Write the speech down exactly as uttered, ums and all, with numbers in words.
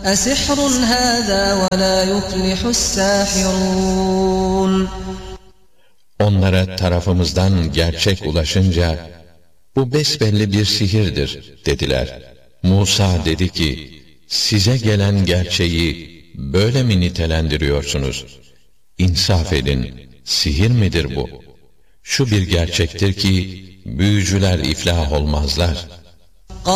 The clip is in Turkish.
أَسِحْرٌ هَذَا وَلَا يُفْلِحُ السَّاحِرُونَ Onlara tarafımızdan gerçek ulaşınca, bu besbelli bir sihirdir dediler. Musa dedi ki, size gelen gerçeği böyle mi nitelendiriyorsunuz? İnsaf edin, sihir midir bu? Şu bir gerçektir ki, büyücüler iflah olmazlar.